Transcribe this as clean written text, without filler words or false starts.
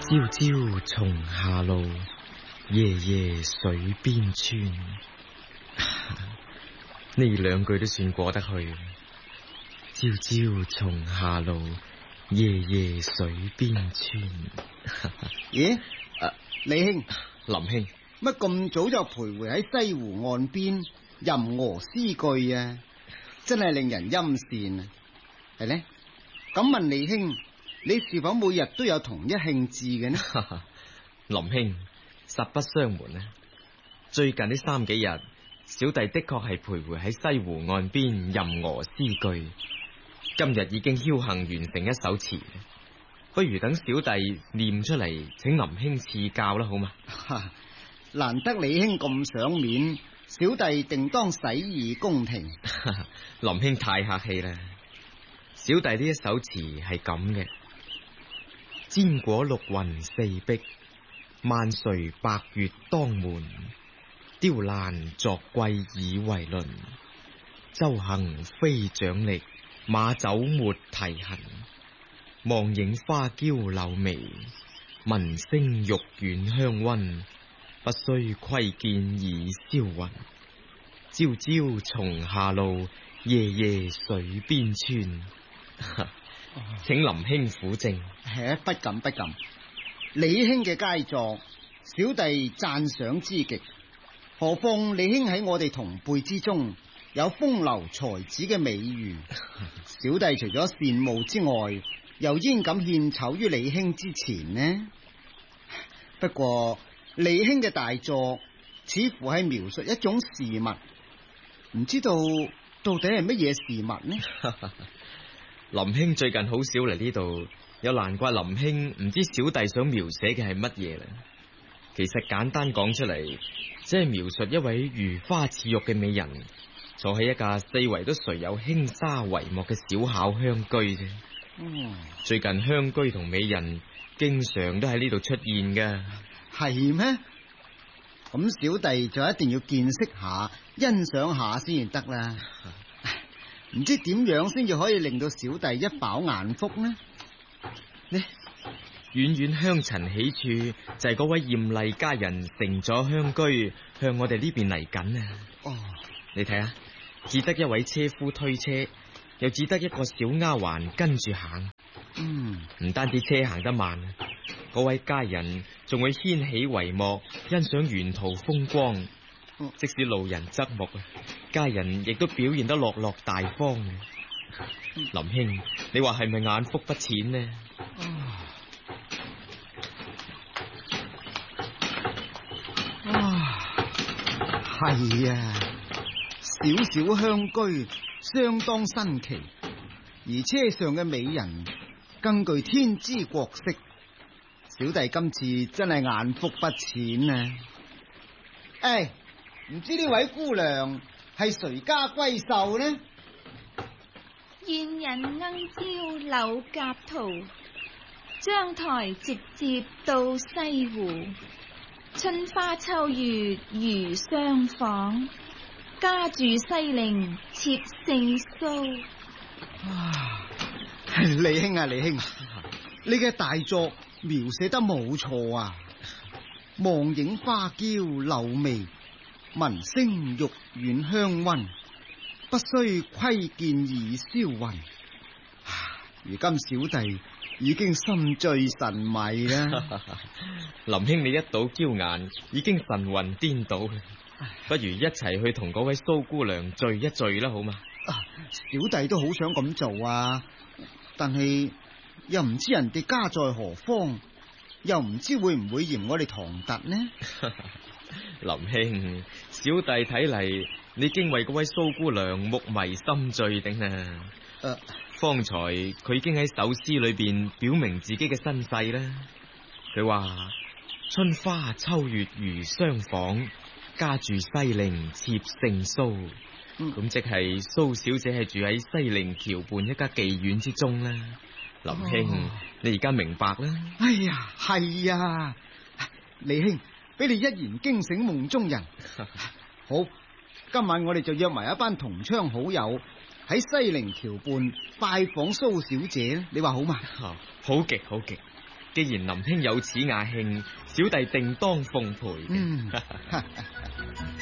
朝朝松下路，夜夜水邊村。呢兩句都算過得去。朝朝松下路，夜夜水邊村。 咦？李兄， 林兄， 乜咁早就徘徊喺西湖岸邊吟鵝詩句啊？真係令人欽羨啊！係呢？咁問李兄，你是否每日都有同一興致嘅呢？ 林兄，實不相瞞啊，最近呢3幾日，小弟的確係徘徊喺西湖岸邊吟鵝詩句。今日已經僥倖完成一首詞，不如等小弟念出嚟，請林兄賜教啦，好嘛？ 難得李兄咁賞面，小弟定當洗耳恭聽。 林兄太客氣啦。小弟呢一首詞係咁嘅：千果綠雲四壁，萬垂白月當門。雕欄作桂以為輪，舟行飛槳力，馬走沒蹄痕。望影花嬌柳眉，聞聲玉苑香溫。不須窺見已銷魂，朝朝松下路，夜夜水邊村。請林兄撫正。 不敢不敢，李兄嘅佳作，小弟讚賞之極。何況李兄喺我哋同輩之中有風流才子嘅美譽，小弟除咗羨慕之外，又焉敢獻醜於李兄之前呢？不過李兄嘅大作似乎係描述一種事物，唔知道到底係乜嘢事物呢？ 林兄最近好少嚟呢度，有難怪林兄唔知小弟想描寫嘅係乜嘢啦。其實簡單講出嚟，即係描述一位如花似玉嘅美人，坐喺一架四圍都垂有輕紗帷幕嘅小巧香居啫。最近香居同美人經常都喺呢度出現噶。 係咩？咁小弟就一定要見識下、欣賞下先得啦。唔知點樣先至可以令到小弟一飽眼福呢？ 呢遠遠香塵起處，就係嗰位艷麗佳人乘咗香居向我哋呢邊嚟緊啊！你睇下，只得一位車夫推車，又只得一個小丫鬟跟住行。唔單止車行得慢，嗰位佳人仲會掀起帷幕，欣賞沿途風光。即使路人側目，佳人亦都表現得落落大方。林兄，你話係咪眼福不淺呢？ 係啊，小小香居相當新奇，而車上嘅美人更具天姿國色。小弟今次真係眼福不淺啊！唔知呢位姑娘係誰家閨秀呢？ 燕引鶯招柳夾桃，章台直接到西湖。春花秋月如相訪，家住西陵妾姓蘇。 李兄啊，李兄，你嘅大作描寫得冇錯啊！望影花嬌柳眉，聞聲玉苑香溫。不須窺見已銷魂。如今小弟已經心醉神迷啦。 林兄，你一睹嬌顏，已經神魂顛倒，不如一齊去同嗰位蘇姑娘聚一聚啦，好嘛？ 小弟都好想咁做啊，但係又唔知人哋家在何方，又唔知會唔會嫌我哋唐突呢？ 林兄，小弟睇嚟，你經為嗰位蘇姑娘目迷心醉定啊？方才佢已經喺首詩裏邊表明自己嘅身世啦。佢話春花秋月如相訪，家住西陵妾姓蘇。咁即係蘇小姐係住喺西陵橋畔一家妓院之中啦。林兄，你而家明白啦？ 哎呀，係啊，李兄，俾你一言驚醒夢中人。好，今晚我哋就約埋一班同窗好友喺西陵橋畔拜訪蘇小姐，你話好嘛？ 好極好極。 既然林兄有此雅興，小弟定當奉陪。 嗯。